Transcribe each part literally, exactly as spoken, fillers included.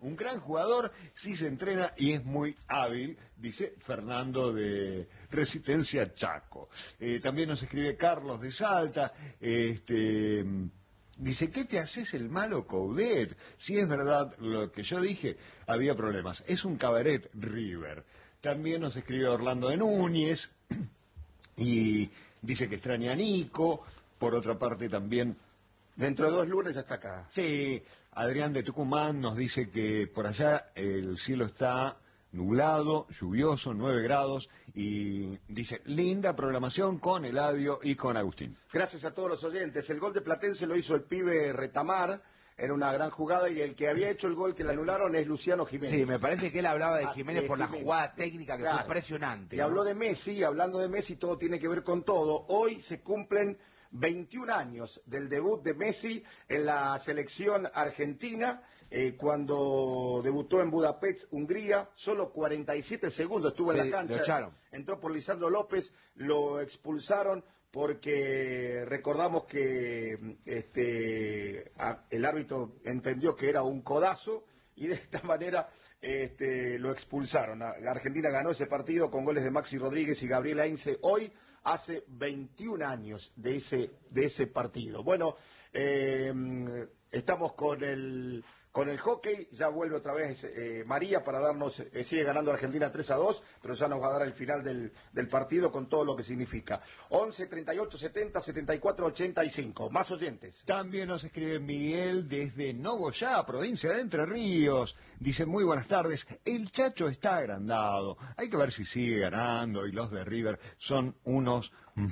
un gran jugador si se entrena y es muy hábil, dice Fernando de Resistencia Chaco. Eh, también nos escribe Carlos de Salta, este... dice, ¿qué te haces el malo, Coudet? Si es verdad lo que yo dije, había problemas. Es un cabaret River. También nos escribe Orlando de Núñez y dice que extraña a Nico. Por otra parte también... dentro de dos lunes ya está acá. Sí, Adrián de Tucumán nos dice que por allá el cielo está nublado, lluvioso, nueve grados, y dice, linda programación con Eladio y con Agustín. Gracias a todos los oyentes. El gol de Platense lo hizo el pibe Retamar, era una gran jugada, y el que había hecho el gol que le anularon es Luciano Jiménez. Sí, me parece que él hablaba de Jiménez ah, de por Jiménez. la jugada técnica que Claro. fue impresionante. Y ¿no? habló de Messi, hablando de Messi, todo tiene que ver con todo. Hoy se cumplen veintiún años del debut de Messi en la selección argentina, eh, cuando debutó en Budapest, Hungría, solo cuarenta y siete segundos estuvo Sí, en la cancha, lo echaron. Entró por Lisandro López, lo expulsaron porque recordamos que este, a, el árbitro entendió que era un codazo y de esta manera este, lo expulsaron. La Argentina ganó ese partido con goles de Maxi Rodríguez y Gabriel Heinze. Hoy hace veintiún años de ese, de ese partido. Bueno, eh, estamos con el... Con el hockey, ya vuelve otra vez eh, María para darnos, eh, sigue ganando Argentina tres a dos, pero ya nos va a dar el final del, del partido con todo lo que significa. once, treinta y ocho, setenta, setenta y cuatro, ochenta y cinco. Más oyentes. También nos escribe Miguel desde Nogoyá, provincia de Entre Ríos. Dice, muy buenas tardes, el Chacho está agrandado. Hay que ver si sigue ganando y los de River son unos...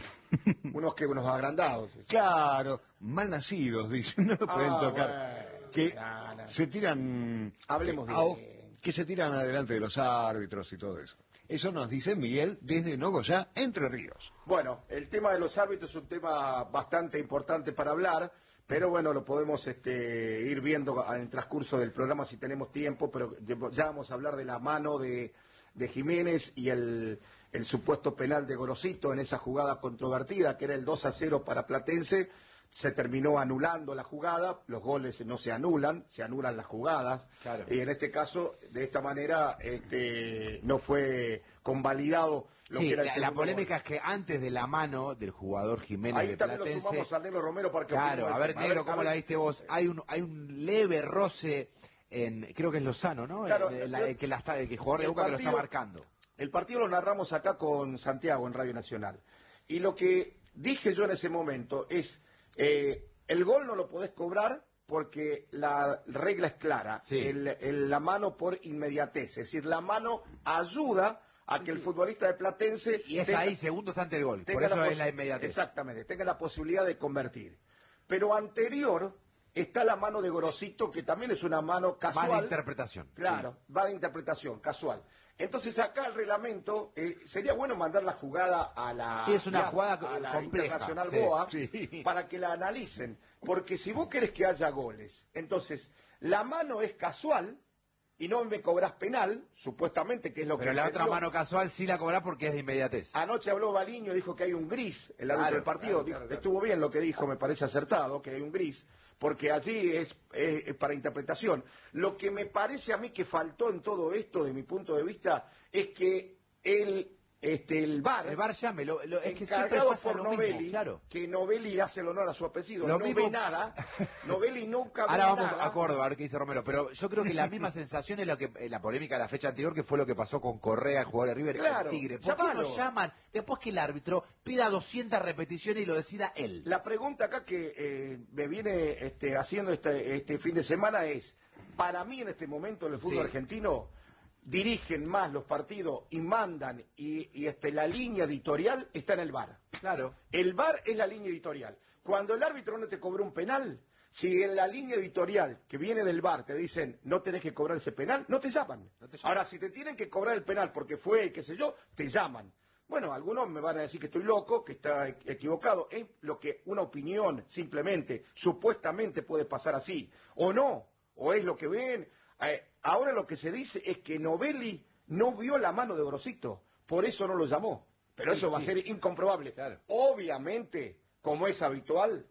unos que unos agrandados. Claro, mal nacidos, dicen, no lo pueden Ah, tocar. bueno. Que No, no. se tiran... Hablemos a- bien. que se tiran adelante de los árbitros y todo eso. Eso nos dice Miguel desde Nogoyá, Entre Ríos. Bueno, el tema de los árbitros es un tema bastante importante para hablar, pero bueno, lo podemos este, ir viendo en el transcurso del programa si tenemos tiempo, pero ya vamos a hablar de la mano de, de Jiménez y el, el supuesto penal de Gorosito en esa jugada controvertida, que era el dos a cero para Platense. Se terminó anulando la jugada, los goles no se anulan, se anulan las jugadas, Claro. y en este caso, de esta manera, este, no fue convalidado lo Sí, que era el la, la segundo polémica gol. es que antes de la mano del jugador Jiménez Ahí de también lo Platense... sumamos a Negro Romero para que Claro, opine a ver, del tema. Negro, a ¿cómo ver, la viste vos? Hay un hay un leve roce en, creo que es Lozano, ¿no? Claro, el, la- yo- el que la está, el que jugador de el Boca que lo está partido- marcando. El partido lo narramos acá con Santiago en Radio Nacional. Y lo que dije yo en ese momento es, eh, el gol no lo podés cobrar porque la regla es clara. Sí. El- el- la mano por inmediatez. Es decir, la mano ayuda a que el futbolista de Platense... Y es tenga- ahí, segundos antes del gol. tenga Por eso la es la posi- inmediatez. Exactamente, tenga la posibilidad de convertir. Pero anterior está la mano de Gorosito, que también es una mano casual. Va de interpretación. Claro, va de interpretación, casual. Entonces acá el reglamento, eh, sería bueno mandar la jugada a la, Sí, es una ya, jugada a la compleja, Internacional sí, Boa sí. para que la analicen. Porque si vos querés que haya goles, entonces la mano es casual y no me cobras penal, supuestamente, que es lo Pero que la otra entendió. mano casual sí la cobra porque es de inmediatez. Anoche habló Baliño, dijo que hay un gris, el árbitro Claro, del partido, claro, dijo- claro, claro. estuvo bien lo que dijo, me parece acertado, que hay un gris, porque allí es, es- es para interpretación. Lo que me parece a mí que faltó en todo esto, de mi punto de vista, es que el, este, el V A R, El V A R llame, lo, lo- es que siempre encargado pasa por lo Novelli, mismo, claro. que Novelli le hace el honor a su apellido, Lo no mismo- ve nada, Novelli nunca ve Ahora vamos nada. a Córdoba a ver qué dice Romero, pero yo creo que la misma sensación es lo que eh, la polémica de la fecha anterior, que fue lo que pasó con Correa, el jugador de River, Claro, el Tigre. ¿Por qué llamalo. no llaman después que el árbitro pida doscientas repeticiones y lo decida él? La pregunta acá que eh, me viene este, haciendo este, este fin de semana es, para mí en este momento en el fútbol Sí. argentino dirigen más los partidos y mandan y, y este, la línea editorial está en el V A R. Claro. El V A R es la línea editorial. Cuando el árbitro no te cobró un penal, si en la línea editorial que viene del V A R te dicen no tenés que cobrar ese penal, no te llaman. No te llaman. Ahora, si te tienen que cobrar el penal porque fue, qué sé yo, te llaman. Bueno, algunos me van a decir que estoy loco, que está e- equivocado. Es lo que una opinión, simplemente, supuestamente puede pasar así. O no, o es lo que ven. Eh, ahora lo que se dice es que Novelli no vio la mano de Gorosito, por eso no lo llamó. Pero Sí, eso va sí. a ser incomprobable. Claro. Obviamente, como es habitual,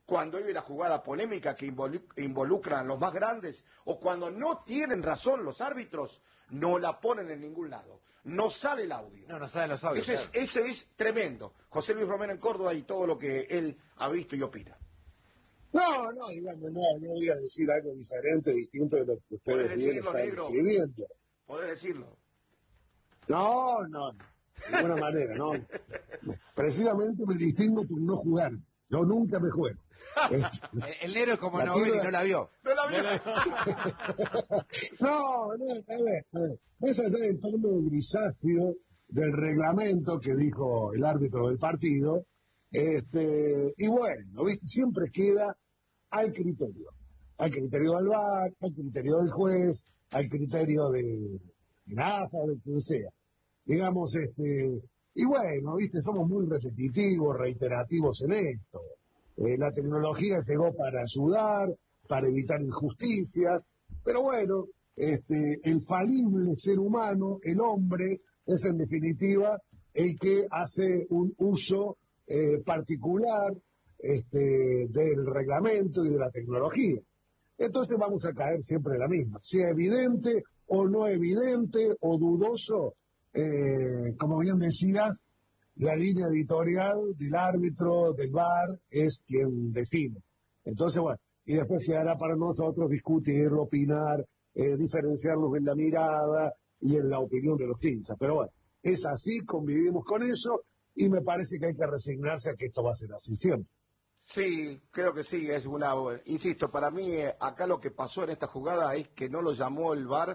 cuando hay una jugada polémica que involucra a los más grandes, o cuando no tienen razón los árbitros, no la ponen en ningún lado. No sale el audio. No, no salen los audios. Eso, claro. es, eso es tremendo. José Luis Romero en Córdoba y todo lo que él ha visto y opina. No, no, digamos, no, no voy a decir algo diferente, distinto de lo que ustedes Podés bien decirlo, están negro. escribiendo. Podés decirlo. No, no, de ninguna manera, no. Precisamente me distingo por no jugar. Yo nunca me juego. El, el negro es como La Nobel y tira- no la vio. No la vio. No, no, a ver, a ver. Más allá del tono grisáceo del reglamento que dijo el árbitro del partido, este, y bueno, ¿viste? Siempre queda al criterio. Al criterio del V A R, al criterio del juez, al criterio de, de la A F A, de quien sea. Digamos, este, y bueno, ¿viste? Somos muy repetitivos, reiterativos en esto. Eh, la tecnología llegó para ayudar, para evitar injusticias, pero bueno, este, el falible ser humano, el hombre, es en definitiva el que hace un uso eh, particular este, del reglamento y de la tecnología. Entonces vamos a caer siempre en la misma, sea evidente o no evidente o dudoso, eh, como bien decías, la línea editorial del árbitro, del V A R, es quien define. Entonces, bueno, y después quedará para nosotros discutirlo, opinar, eh, diferenciarlos en la mirada y en la opinión de los hinchas. Pero bueno, es así, convivimos con eso y me parece que hay que resignarse a que esto va a ser así siempre. Sí, creo que sí, es una... Insisto, para mí eh, acá lo que pasó en esta jugada es que no lo llamó el V A R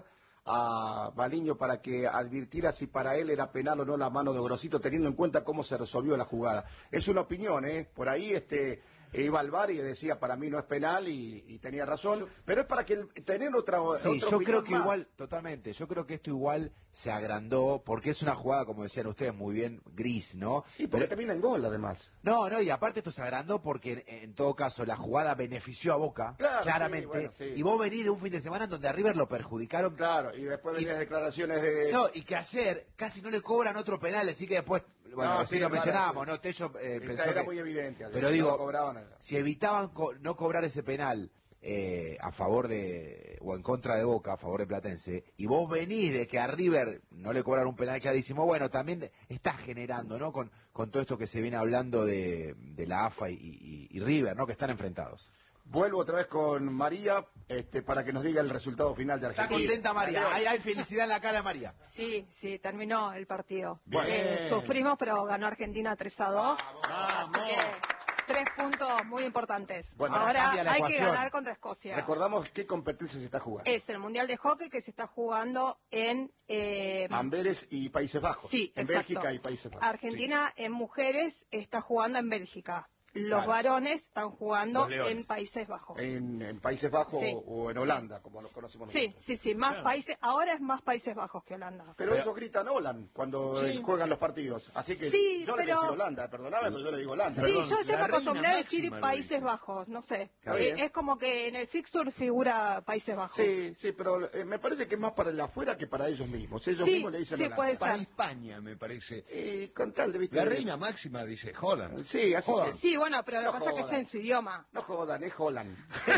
a Baliño para que advirtiera si para él era penal o no la mano de Grosito, teniendo en cuenta cómo se resolvió la jugada. Es una opinión, ¿eh? Por ahí este iba al V A R y decía, para mí no es penal y, y tenía razón, pero es para que el, tener otra, Sí, otra yo opinión creo que más. igual, totalmente, yo creo que esto igual se agrandó, porque es una jugada, como decían ustedes, muy bien, gris, ¿no? Y porque Pero- termina en gol, además. No, no, y aparte esto se agrandó porque en, en todo caso la jugada benefició a Boca, Claro, claramente, sí, bueno, sí. y vos venís de un fin de semana donde a River lo perjudicaron. Claro, y después Y- venían declaraciones de... No, y que ayer casi no le cobran otro penal, así que después, bueno, No, sí, sí, lo claro, mencionábamos, sí. ¿no? Tello eh, Esta pensó era que- muy evidente. ayer, Pero que digo, no cobraban nada. si evitaban co- no cobrar ese penal eh, a favor de, o en contra de Boca, a favor de Platense, y vos venís de que a River no le cobraron un penal clarísimo, bueno, también de- estás generando, ¿no? Con, con todo esto que se viene hablando de, de la A F A y, y- y River, ¿no? Que están enfrentados. Vuelvo otra vez con María este, para que nos diga el resultado final de Está Argentina. contenta María, hay, hay felicidad en la cara de María. Sí, sí, terminó el partido. Bien. Eh, sufrimos, pero ganó Argentina tres a dos. Vamos. Así que tres puntos muy importantes. Bueno, Ahora cambia la hay que ecuación. ganar contra Escocia. Recordamos qué competencia se está jugando. Es el Mundial de Hockey que se está jugando en... eh, Amberes y Países Bajos. sí, En exacto. Bélgica y Países Bajos. Argentina en mujeres está jugando en Bélgica. Los Claro. varones están jugando Los Leones. en Países Bajos. Sí. En, en Países Bajos Sí. o en Holanda, como los conocemos Sí, nosotros. sí, sí, más Claro. países, ahora es más Países Bajos que Holanda. Pero, Pero- eso gritan Holland cuando Sí. eh, juegan los partidos. Así que Sí, yo le voy a pero- decir Holanda, perdóname, pero yo le digo Holanda. Sí, Perdón, yo, yo la me acostumbré reina a decir máxima lo Países dice. Bajos, no sé. Está Eh, bien. es como que en el fixture figura Países Bajos. Sí, sí, pero eh, me parece que es más para el afuera que para ellos mismos. Ellos Sí, mismos le dicen sí, Holanda. puede Para ser. España, me parece. Y con tal de viste. La reina máxima dice Holland. Sí, así Holland. que Sí, bueno, pero lo No que pasa es que es jodan. en su idioma. no jodan, es Holland.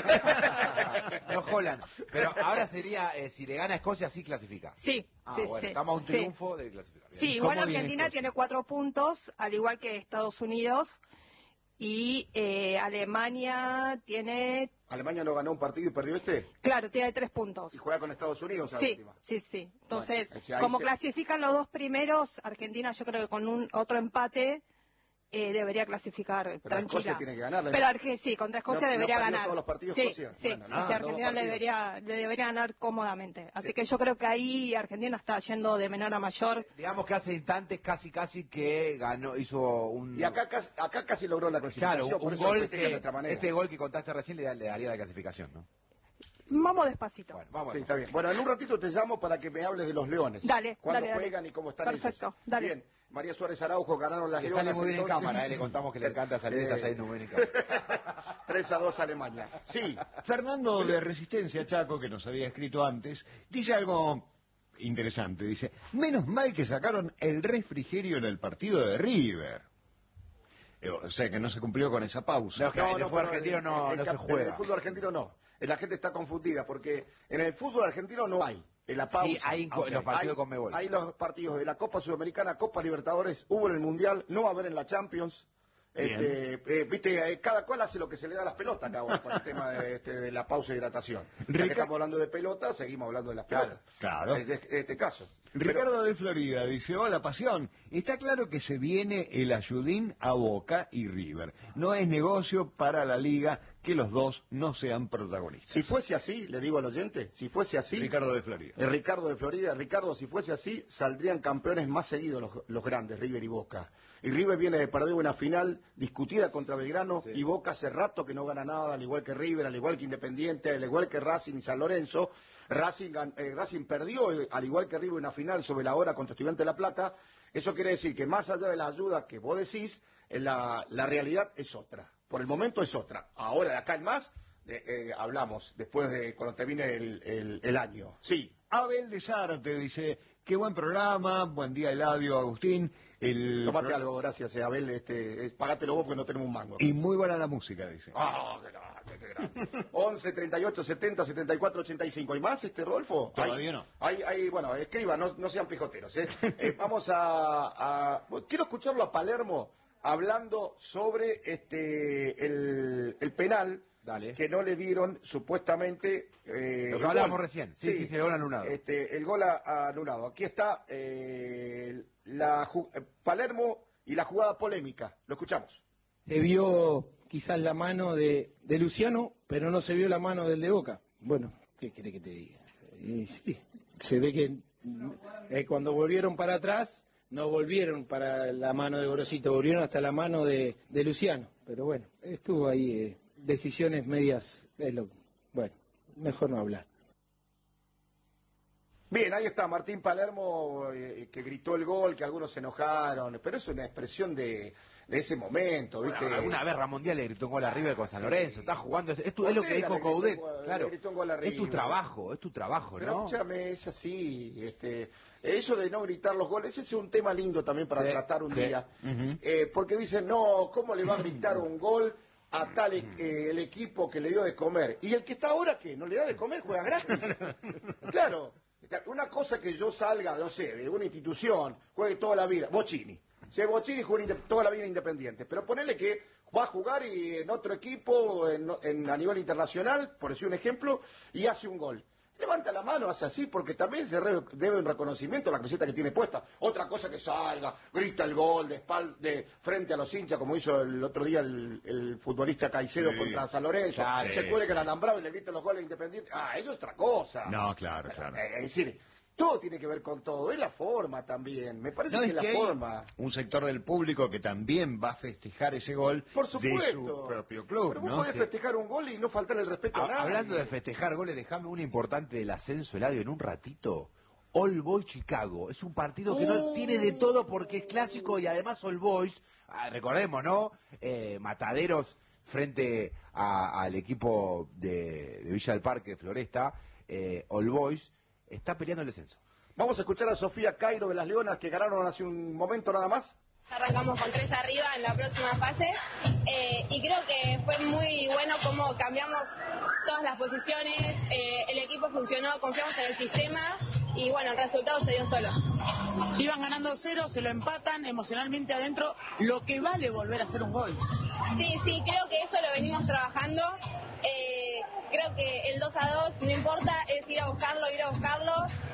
No Holland. Pero ahora sería, eh, si le gana a Escocia, sí clasifica. Sí, Ah, sí, bueno, sí. estamos a un Sí. triunfo de clasificar. Bien. Sí, igual ¿Cómo viene Argentina Escocia? tiene cuatro puntos, al igual que Estados Unidos. Y eh, Alemania tiene, Alemania no ganó un partido y perdió este. claro, tiene tres puntos. Y juega con Estados Unidos a la Sí, última. sí, sí. Entonces, Bueno, ahí como se- clasifican los dos primeros, Argentina yo creo que con un otro empate eh, debería clasificar tranquila. Escocia tiene que ganarle. Pero Arge- sí, contra Escocia ¿No- no debería perdió ganar. todos los partidos sí, Escocia? sí, Bueno, sí, nada, sí, todos Argentina le partidos. debería, le debería ganar cómodamente. Así que yo creo que ahí Argentina está yendo de menor a mayor. Digamos que hace instantes casi casi que ganó, hizo un... Y acá, casi- acá casi logró la clasificación. Claro, por un eso gol lo festeja de que, otra manera. este gol que contaste recién le, da- le daría la clasificación, ¿no? Vamos despacito. Bueno, vamos. Sí, está bien. Bueno, en un ratito te llamo para que me hables de los Leones. Dale, Cuándo dale, dale. juegan y cómo están Perfecto, ellos. dale. Bien. María Suárez Araujo ganaron las Le Leonas. sale muy bien en entonces. cámara, ¿eh? Le contamos que le encanta salir, está Eh, saliendo muy bien en cámara. tres a dos Alemania. Sí. Fernando de Resistencia Chaco, que nos había escrito antes, dice algo interesante. Dice, menos mal que sacaron el refrigerio en el partido de River. O sea que no se cumplió con esa pausa. No, que en el fútbol pero argentino en- no, en- no en- se juega. En el fútbol argentino no. La gente está confundida porque en el fútbol argentino no hay. En la pausa. Sí, hay en co- Ok. los partidos Hay- con Conmebol. Hay los partidos de la Copa Sudamericana, Copa Libertadores, hubo en el Mundial, no va a haber en la Champions. Este, eh, viste, eh, cada cual hace lo que se le da a las pelotas acá ahora con el tema de, este, de la pausa de hidratación. Ya que Rica- estamos hablando de pelotas, seguimos hablando de las Claro, pelotas. claro. En este, este caso. Pero- Ricardo de Florida dice, hola pasión, está claro que se viene el ayudín a Boca y River. No es negocio para la liga que los dos no sean protagonistas. si fuese así, le digo al oyente, si fuese así, Ricardo de Florida. Eh, Ricardo de Florida, Ricardo, si fuese así, saldrían campeones más seguidos los, los grandes, River y Boca. Y River viene de perder una final discutida contra Belgrano y Boca hace rato que no gana nada, al igual que River, al igual que Independiente, al igual que Racing y San Lorenzo. Racing, gan- eh, Racing perdió, eh, al igual que River, una final sobre la hora contra Estudiantes de La Plata. Eso quiere decir que más allá de la ayuda que vos decís, eh, la, la realidad es otra. Por el momento es otra. Ahora, de acá en más, eh, eh, hablamos, después de cuando termine el, el- el año. Sí. Abel de Zárate dice, qué buen programa, buen día Eladio, Agustín. El Tomate pro- algo, gracias, eh, Abel. Este, eh, pagátelo vos porque no tenemos un mango. Y muy buena la música, dice. ¡Ah, qué grande, qué grande! once, treinta y ocho, setenta, setenta y cuatro, ochenta y cinco. ¿Hay más, este, Rodolfo? Todavía Hay- no. Hay, hay, bueno, escriban, no, no sean pijoteros. ¿eh? Eh, vamos a, a- bueno, quiero escucharlo a Palermo hablando sobre este el, el penal Dale. que no le dieron supuestamente... eh, Lo que el hablábamos gol. recién. Sí, sí, sí, el gol anulado. Este, el gol a- anulado. Aquí está eh, la, ju- eh, Palermo y la jugada polémica. Lo escuchamos. Se vio quizás la mano de, de Luciano, pero no se vio la mano del de Boca. Bueno, ¿qué quiere que te diga? Y sí, se ve que eh, cuando volvieron para atrás, no volvieron para la mano de Gorosito, volvieron hasta la mano de, de Luciano. Pero bueno, estuvo ahí, eh, decisiones medias, es lo, bueno, mejor no hablar. Bien, ahí está Martín Palermo, eh, que gritó el gol, que algunos se enojaron, pero es una expresión de, de ese momento, ¿viste? Bueno, alguna vez Ramón Díaz le gritó un gol a River con San Sí. Lorenzo, está jugando, es, tu- es lo que Ortega dijo le gritó Coudet, un gol- claro, le gritó un gol a es tu River. trabajo, es tu trabajo, Pero ¿no? escúchame, es así, este, eso de no gritar los goles, ese es un tema lindo también para Sí, tratar un sí. día, Eh, porque dicen, no, ¿cómo le va a gritar un gol a tal e- eh, el equipo que le dio de comer? Y el que está ahora, ¿qué? ¿No le da de comer? Juega gratis. Claro, una cosa que yo salga, no sé, de una institución, juegue toda la vida, Bocini. Si Bocini juega inde- toda la vida independiente, pero ponerle que va a jugar y en otro equipo, en, en- a nivel internacional, por decir un ejemplo, y hace un gol. Levanta la mano, hace así, porque también se re- debe un reconocimiento a la camiseta que tiene puesta. Otra cosa que salga, grita el gol de espalda, de frente a los hinchas, como hizo el otro día el, el futbolista Caicedo Sí. contra San Lorenzo. Claro. Se cuelga el alambrado y le grita los goles independientes. Ah, eso es otra cosa. No, claro, claro. Eh, Es decir, todo tiene que ver con todo. Es la forma también. Me parece No, que es es la que hay forma. un sector del público que también va a festejar ese gol Por supuesto. de su propio club, Pero vos ¿no? podés Sí. festejar un gol y no faltarle el respeto a, Ha- nadie. Hablando de festejar goles, dejame una importante del ascenso, Eladio, en un ratito. All Boys Chicago. Es un partido que no Uh. tiene de todo porque es clásico y además All Boys, ah, recordemos, ¿no? Eh, Mataderos frente a- al equipo de, de Villa del Parque, de Floresta, eh, All Boys, está peleando el descenso. Vamos a escuchar a Sofía Cairo de las Leonas que ganaron hace un momento nada más. Arrancamos con tres arriba en la próxima fase eh, y creo que fue muy bueno cómo cambiamos todas las posiciones, eh, el equipo funcionó, confiamos en el sistema y bueno, el resultado se dio solo. Iban ganando cero, se lo empatan emocionalmente adentro, lo que vale volver a hacer un gol. Sí, sí, creo que eso lo venimos trabajando. Eh, creo que el dos a dos no importa, es ir a buscarlo, ir a buscarlo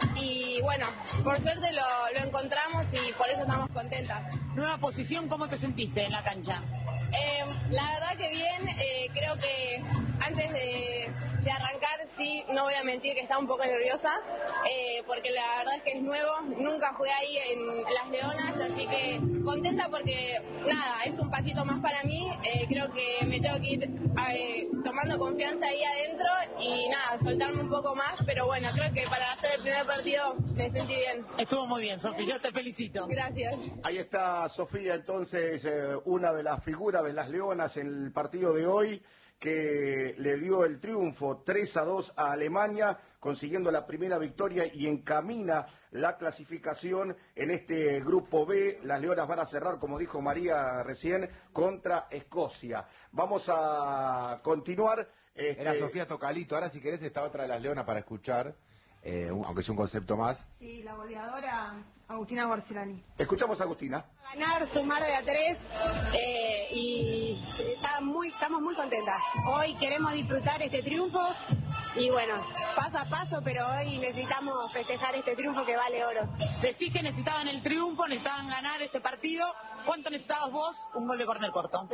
y bueno, por suerte lo, lo encontramos y por eso estamos contentas. Nueva posición, ¿cómo te sentiste en la cancha? Eh, la verdad que bien, eh, creo que antes de, de arrancar sí, no voy a mentir que estaba un poco nerviosa, eh, porque la verdad es que es nuevo, nunca jugué ahí en Las Leonas, así que contenta porque nada, es un pasito más para mí, eh, creo que me tengo que ir eh, tomando confianza ahí adentro y nada, soltarme un poco más, pero bueno, creo que para hacer el primer partido me sentí bien. Estuvo muy bien, Sofi, yo te felicito. Gracias. Ahí está Sofía, entonces, eh, una de las figuras de las Leonas en el partido de hoy, que le dio el triunfo tres a dos a Alemania, consiguiendo la primera victoria y encamina la clasificación en este grupo B. Las Leonas van a cerrar, como dijo María recién, contra Escocia. Vamos a continuar. Este... Era Sofía Tocalito. Ahora, si querés, está otra de las Leonas para escuchar, eh, aunque sea un concepto más. Sí, la goleadora Agustina Gorcelani. Escuchamos a Agustina. Ganar, sumar de a tres eh, y está muy, estamos muy contentas. Hoy queremos disfrutar este triunfo y bueno, paso a paso, pero hoy necesitamos festejar este triunfo que vale oro. Decís que necesitaban el triunfo, necesitaban ganar este partido. ¿Cuánto necesitabas vos? Un gol de córner corto.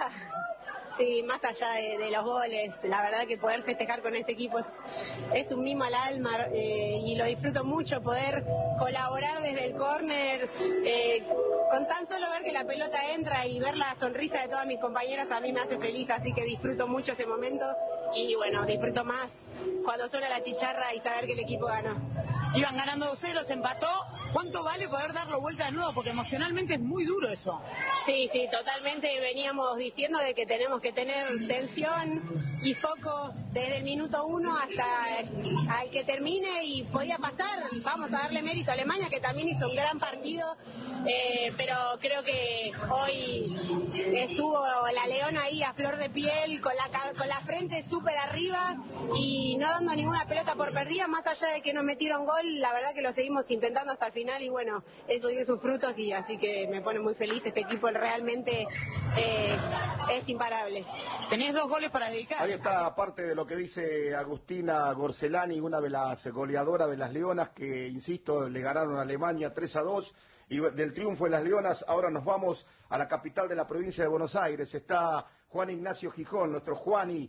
Sí, más allá de, de los goles, la verdad que poder festejar con este equipo es, es un mimo al alma eh, y lo disfruto mucho, poder colaborar desde el córner, eh, con tan solo ver que la pelota entra y ver la sonrisa de todas mis compañeras a mí me hace feliz, así que disfruto mucho ese momento y bueno, disfruto más cuando suena la chicharra y saber que el equipo ganó. Iban ganando dos cero, se empató. ¿Cuánto vale poder darlo vuelta de nuevo? Porque emocionalmente es muy duro eso. Sí, sí, totalmente veníamos diciendo de que tenemos que tener tensión y foco desde el minuto uno hasta al que termine y podía pasar. Vamos a darle mérito a Alemania, que también hizo un gran partido, eh, pero creo que hoy estuvo la Leona ahí a flor de piel, con la, con la frente súper arriba y no dando ninguna pelota por perdida, más allá de que nos metieron gol, la verdad que lo seguimos intentando hasta el final y bueno, eso dio sus frutos y así que me pone muy feliz. Este equipo realmente eh, es imparable. Tenés dos goles para dedicar. Ahí está parte de lo que dice Agustina Gorcelani, una de las goleadoras de las Leonas que, insisto, le ganaron a Alemania tres a dos. Y del triunfo de las Leonas, ahora nos vamos a la capital de la provincia de Buenos Aires. Está Juan Ignacio Gijón, nuestro Juani,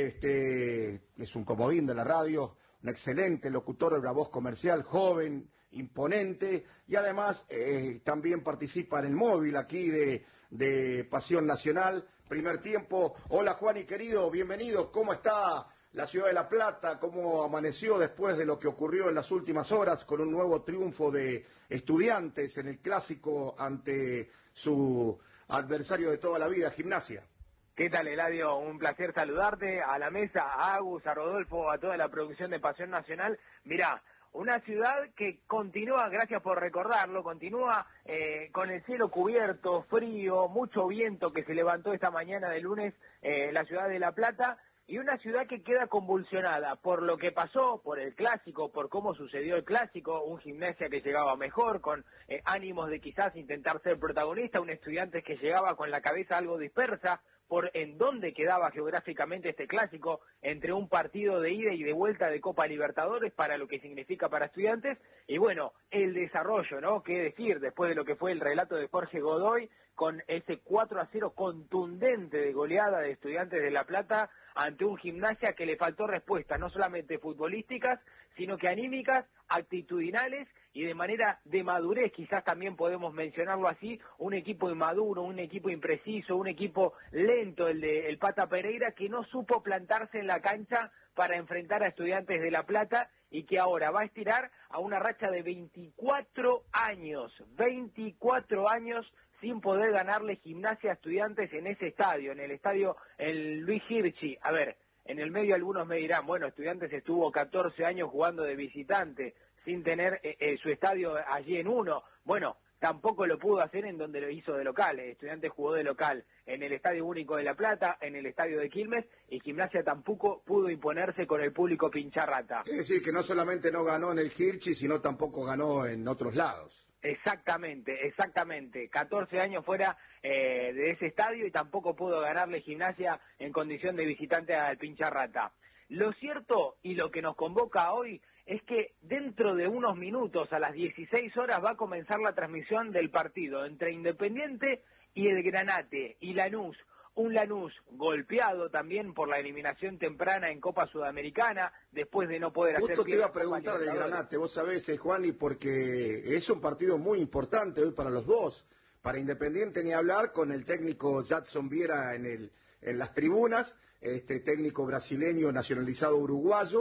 este, es un comodín de la radio, un excelente locutor de la voz comercial, joven, imponente, y además eh, también participa en el móvil aquí de, de Pasión Nacional. Primer tiempo. Hola Juani, querido, bienvenido. ¿Cómo está la ciudad de La Plata? ¿Cómo amaneció después de lo que ocurrió en las últimas horas con un nuevo triunfo de Estudiantes en el clásico ante su adversario de toda la vida, Gimnasia? ¿Qué tal, Eladio? Un placer saludarte, a la mesa, a Agus, a Rodolfo, a toda la producción de Pasión Nacional. Mirá, una ciudad que continúa, gracias por recordarlo, continúa eh, con el cielo cubierto, frío, mucho viento que se levantó esta mañana de lunes en eh, la ciudad de La Plata, y una ciudad que queda convulsionada por lo que pasó, por el clásico, por cómo sucedió el clásico, un Gimnasia que llegaba mejor, con eh, ánimos de quizás intentar ser protagonista, un Estudiantes que llegaba con la cabeza algo dispersa, por en dónde quedaba geográficamente este clásico entre un partido de ida y de vuelta de Copa Libertadores para lo que significa para Estudiantes, y bueno, el desarrollo, ¿no? Qué decir, después de lo que fue el relato de Jorge Godoy, con ese cuatro a cero contundente de goleada de Estudiantes de La Plata ante un Gimnasia que le faltó respuestas, no solamente futbolísticas, sino que anímicas, actitudinales y de manera de madurez, quizás también podemos mencionarlo así, un equipo inmaduro, un equipo impreciso, un equipo lento, el de el Pata Pereira, que no supo plantarse en la cancha para enfrentar a Estudiantes de La Plata y que ahora va a estirar a una racha de veinticuatro años, veinticuatro años sin poder ganarle Gimnasia a Estudiantes en ese estadio, en el estadio el Luis Hirschi. A ver, en el medio algunos me dirán, bueno, Estudiantes estuvo catorce años jugando de visitante, sin tener eh, eh, su estadio allí en uno. Bueno, tampoco lo pudo hacer en donde lo hizo de local. Estudiantes jugó de local en el Estadio Único de La Plata, en el Estadio de Quilmes, y Gimnasia tampoco pudo imponerse con el público pincharrata. Es decir, que no solamente no ganó en el Hirschi, sino tampoco ganó en otros lados. Exactamente, exactamente. catorce años fuera eh, de ese estadio y tampoco pudo ganarle Gimnasia en condición de visitante al Pincharrata. Lo cierto y lo que nos convoca hoy es que dentro de unos minutos, a las dieciséis horas, va a comenzar la transmisión del partido entre Independiente y el Granate y Lanús. Un Lanús golpeado también por la eliminación temprana en Copa Sudamericana, después de no poder hacer... Justo te iba a preguntar del Granate, vos sabés, eh, Juani, porque es un partido muy importante hoy para los dos. Para Independiente ni hablar, con el técnico Jadson Viera en, el, en las tribunas, este técnico brasileño nacionalizado uruguayo,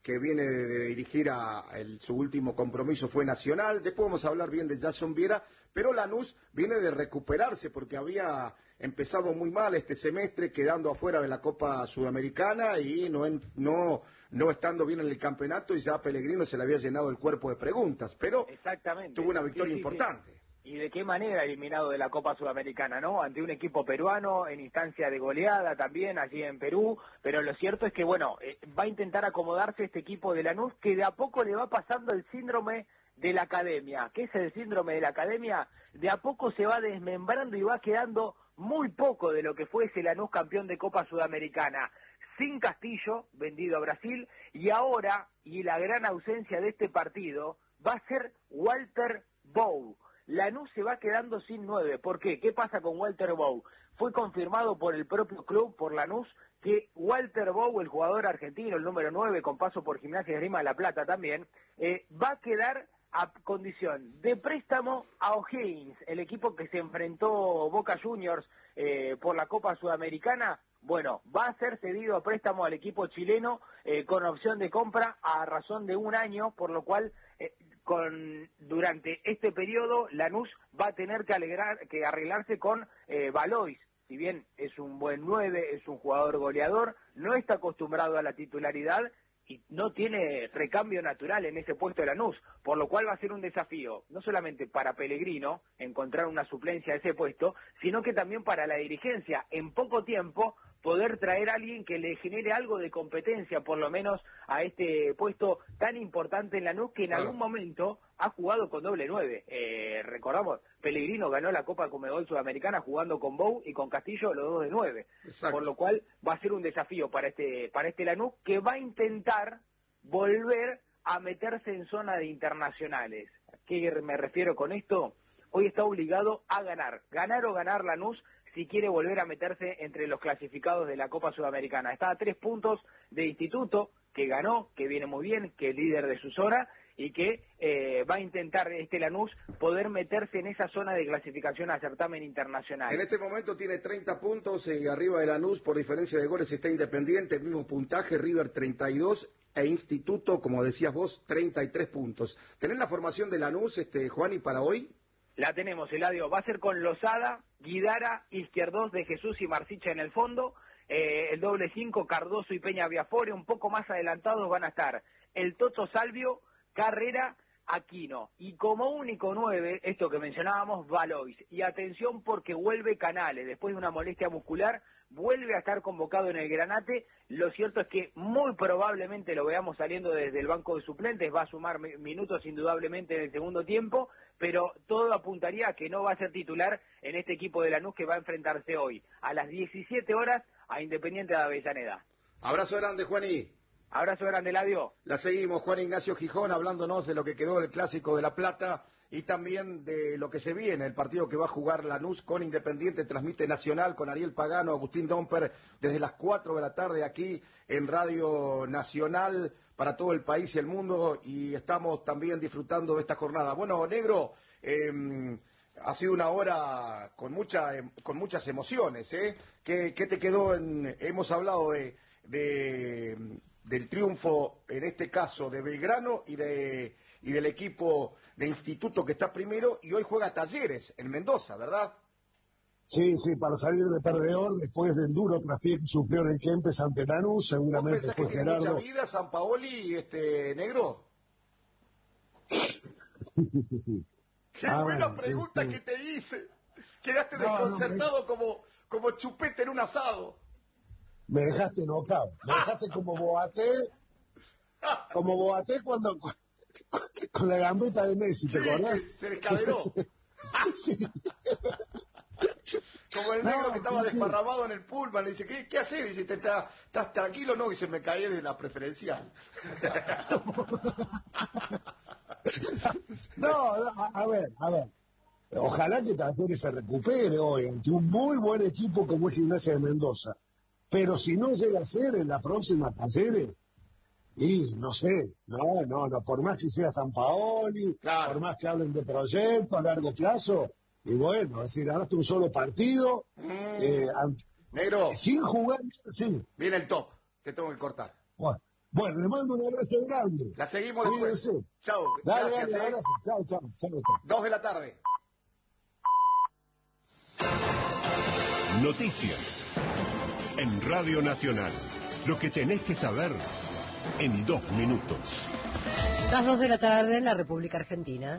que viene de, de dirigir a el, su último compromiso fue Nacional. Después vamos a hablar bien de Jason Viera, pero Lanús viene de recuperarse porque había empezado muy mal este semestre, quedando afuera de la Copa Sudamericana y no, en, no, no estando bien en el campeonato, y ya a Pellegrino se le había llenado el cuerpo de preguntas, pero Exactamente. tuvo una victoria Sí, sí, importante. Sí. Y de qué manera eliminado de la Copa Sudamericana, ¿no? Ante un equipo peruano en instancia de goleada también allí en Perú, pero lo cierto es que, bueno, eh, va a intentar acomodarse este equipo de Lanús, que de a poco le va pasando el síndrome de la academia. ¿Qué es el síndrome de la academia? De a poco se va desmembrando y va quedando muy poco de lo que fue ese Lanús campeón de Copa Sudamericana. Sin Castillo, vendido a Brasil, y ahora, y la gran ausencia de este partido, va a ser Walter Bow. Lanús se va quedando sin nueve. ¿Por qué? ¿Qué pasa con Walter Bow? Fue confirmado por el propio club, por Lanús, que Walter Bow, el jugador argentino, el número nueve, con paso por Gimnasia de Esgrima de La Plata también, eh, va a quedar a condición de préstamo a O'Higgins, el equipo que se enfrentó Boca Juniors eh, por la Copa Sudamericana. Bueno, va a ser cedido a préstamo al equipo chileno eh, con opción de compra a razón de un año, por lo cual eh, con durante este periodo Lanús va a tener que, alegrar, que arreglarse con eh, Valois. Si bien es un buen nueve, es un jugador goleador, no está acostumbrado a la titularidad y no tiene recambio natural en ese puesto de Lanús, por lo cual va a ser un desafío, no solamente para Pellegrino encontrar una suplencia a ese puesto, sino que también para la dirigencia, en poco tiempo poder traer a alguien que le genere algo de competencia, por lo menos a este puesto tan importante en Lanús, que en algún momento ha jugado con doble nueve. Eh, recordamos, Pellegrino ganó la Copa Conmebol Sudamericana jugando con Bow y con Castillo, los dos de nueve. Exacto. Por lo cual va a ser un desafío para este, para este Lanús, que va a intentar volver a meterse en zona de internacionales. ¿A qué me refiero con esto? Hoy está obligado a ganar, ganar o ganar Lanús, si quiere volver a meterse entre los clasificados de la Copa Sudamericana. Está a tres puntos de Instituto, que ganó, que viene muy bien, que es líder de su zona, y que eh, va a intentar este Lanús poder meterse en esa zona de clasificación a certamen internacional. En este momento tiene treinta puntos, y arriba de Lanús, por diferencia de goles, está Independiente, el mismo puntaje, River treinta y dos, e Instituto, como decías vos, treinta y tres puntos. ¿Tenés la formación de Lanús, este, Juani, para hoy? La tenemos, Eladio. Va a ser con Lozada, Guidara, Izquierdos de Jesús y Marsicha en el fondo. Eh, el doble cinco, Cardoso y Peña Viafore. Un poco más adelantados van a estar el Toto Salvio, Carrera, Aquino. Y como único nueve, esto que mencionábamos, Valois. Y atención porque vuelve Canales. Después de una molestia muscular, vuelve a estar convocado en el Granate. Lo cierto es que muy probablemente lo veamos saliendo desde el banco de suplentes. Va a sumar minutos indudablemente en el segundo tiempo, pero todo apuntaría a que no va a ser titular en este equipo de Lanús, que va a enfrentarse hoy a las diecisiete horas a Independiente de Avellaneda. Abrazo grande, Juaní. Abrazo grande, Eladio. La seguimos, Juan Ignacio Gijón, hablándonos de lo que quedó del Clásico de La Plata y también de lo que se viene, el partido que va a jugar Lanús con Independiente. Transmite Nacional con Ariel Pagano, Agustín Domper, desde las cuatro de la tarde aquí en Radio Nacional para todo el país y el mundo, y estamos también disfrutando de esta jornada. Bueno, Negro, eh, ha sido una hora con, mucha, con muchas emociones, ¿eh? ¿Qué, qué te quedó? En, hemos hablado de... de del triunfo, en este caso, de Belgrano y de y del equipo de Instituto, que está primero, y hoy juega Talleres en Mendoza, ¿verdad? Sí, sí, para salir de perdedor después del duro traspié que sufrió en el Kempes ante Lanús, seguramente. ¿Vos pensás que tiene Gerardo... mucha vida San Paoli, este, Negro? ¡Qué ah, buena bueno, pregunta este... que te hice! Quedaste no, desconcertado no, me... como, como chupete en un asado. Me dejaste knockout, me dejaste como Boaté, como Boaté cuando con, con la gambeta de Messi, ¿te sí, acordás? Se descaderó. Sí. Como el negro no, que estaba sí. desparramado en el pullman, le dice, ¿qué, qué haces? Dice, ¿estás, ¿estás tranquilo? No, y se me caí de la preferencial. No, no, a ver, a ver. Ojalá que Talleres se recupere hoy ante un muy buen equipo como es Gimnasia de Mendoza. Pero si no llega a ser en la próxima Talleres, y no sé, no, no, no, por más que sea San Paoli, claro. Por más que hablen de proyecto a largo plazo, y bueno, es decir, ganaste un solo partido, mm. eh, ant... Negro, sin jugar, sí. Viene el top, te tengo que cortar. Bueno, Bueno, les mando un abrazo grande. La seguimos después. Cuídense. Chao. Dale, Gracias. dale, eh. abrazo. Chao, chao, chao, chao. Dos de la tarde. Noticias. En Radio Nacional. Lo que tenés que saber en dos minutos. Las dos de la tarde en la República Argentina.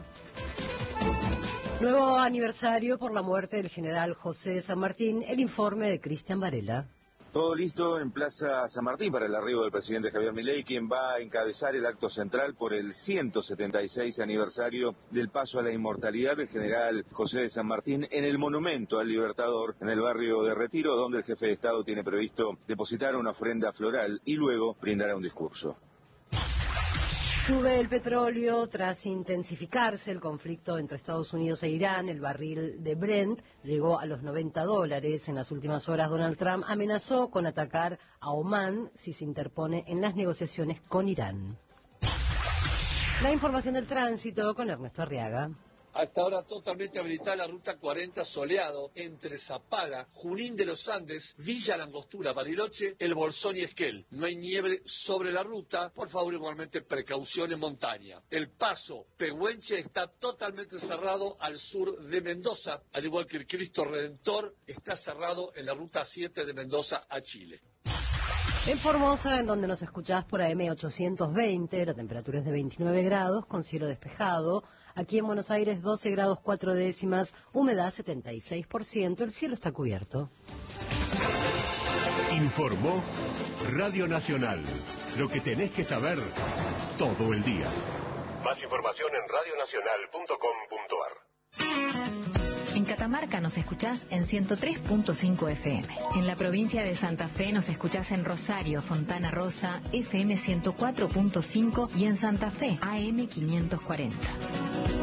Nuevo aniversario por la muerte del general José de San Martín. El informe de Cristian Varela. Todo listo en Plaza San Martín para el arribo del presidente Javier Milei, quien va a encabezar el acto central por el ciento setenta y seis aniversario del paso a la inmortalidad del general José de San Martín en el monumento al Libertador en el barrio de Retiro, donde el jefe de Estado tiene previsto depositar una ofrenda floral y luego brindará un discurso. Sube el petróleo tras intensificarse el conflicto entre Estados Unidos e Irán. El barril de Brent llegó a los noventa dólares. En las últimas horas, Donald Trump amenazó con atacar a Omán si se interpone en las negociaciones con Irán. La información del tránsito con Ernesto Arriaga. Hasta ahora totalmente habilitada la ruta cuarenta soleado entre Zapala, Junín de los Andes, Villa Langostura, Bariloche, El Bolsón y Esquel. No hay nieve sobre la ruta, por favor igualmente precaución en montaña. El paso Pehuenche está totalmente cerrado al sur de Mendoza, al igual que el Cristo Redentor está cerrado en la ruta siete de Mendoza a Chile. En Formosa, en donde nos escuchás por A M ochocientos veinte, la temperatura es de veintinueve grados, con cielo despejado. Aquí en Buenos Aires, doce grados cuatro décimas, humedad setenta y seis por ciento, el cielo está cubierto. Informó Radio Nacional. Lo que tenés que saber todo el día. Más información en radio nacional punto com punto ar. En Catamarca nos escuchás en ciento tres punto cinco F M. En la provincia de Santa Fe nos escuchás en Rosario, Fontana Rosa, F M ciento cuatro punto cinco y en Santa Fe, A M quinientos cuarenta.